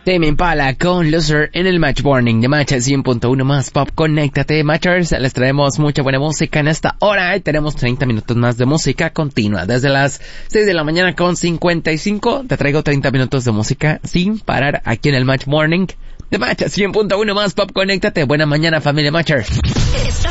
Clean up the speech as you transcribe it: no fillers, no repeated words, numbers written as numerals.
Tame Impala con Loser en el Match Morning de Match 100.1 más Pop. Conéctate, Matchers. Les traemos mucha buena música en esta hora y tenemos 30 minutos más de música continua. Desde las 6 de la mañana con 55 te traigo 30 minutos de música sin parar aquí en el Match Morning de Match 100.1 más Pop. Conéctate. Buena mañana, familia Matchers.